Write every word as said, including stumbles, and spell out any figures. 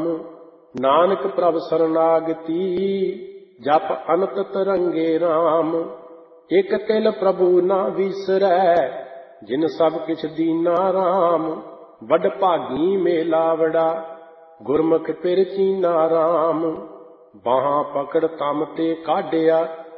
ਨਾਮ। ਨਾਨਕ ਪ੍ਰਭ ਸਰਨਾਗਤੀ ਜਪ ਅਨੰਤ ਤਰੰਗੇ ਰਾਮ। ਇਕ ਤਿਲ ਪ੍ਰਭੂ ਨਾ ਵਿਸਰੈ ਜਿਨ ਸਭ ਕਿਛ ਦੀਨਾ ਰਾਮ। ਵੱਡ ਭਾਗੀ ਮੇਲਾਵੜਾ ਗੁਰਮੁਖ ਪਿਰ ਚੀਨਾ ਰਾਮ। ਬਾਹਾਂ ਪਕੜ ਤਮ ਤੇ ਕਾਢਿਆ